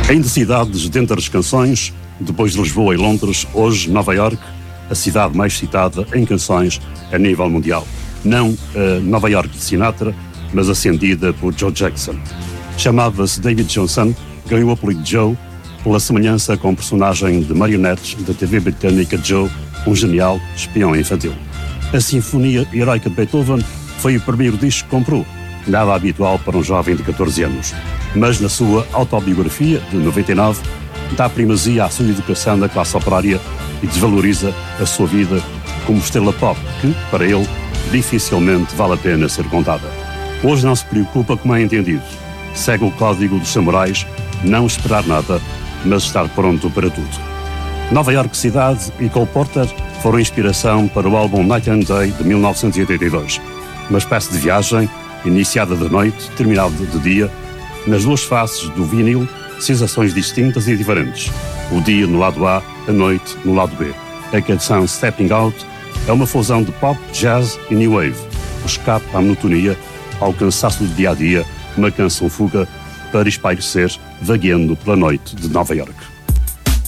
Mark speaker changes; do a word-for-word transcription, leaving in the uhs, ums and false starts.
Speaker 1: Ainda cidades dentre as canções, depois de Lisboa e Londres, hoje Nova Iorque, a cidade mais citada em canções a nível mundial. Não a Nova Iorque de Sinatra, mas acendida por Joe Jackson. Chamava-se David Johnson, ganhou o apelido Joe pela semelhança com o personagem de marionetes da T V britânica Joe, um genial espião infantil. A Sinfonia Heroica de Beethoven foi o primeiro disco que comprou, nada habitual para um jovem de catorze anos. Mas na sua autobiografia, de noventa e nove, dá primazia à sua educação na classe operária e desvaloriza a sua vida como estrela pop, que, para ele, dificilmente vale a pena ser contada. Hoje não se preocupa como é entendido. Segue o código dos samurais, não esperar nada, mas estar pronto para tudo. Nova Iorque cidade e Cole Porter foram inspiração para o álbum Night and Day de mil novecentos e oitenta e dois. Uma espécie de viagem, iniciada de noite, terminada de dia, nas duas faces do vinil, sensações distintas e diferentes. O dia no lado A, a noite no lado B. A canção Stepping Out é uma fusão de pop, jazz e new wave. O escape à monotonia, ao cansaço do dia-a-dia, uma canção fuga para espairecer, vagueando pela noite de Nova Iorque.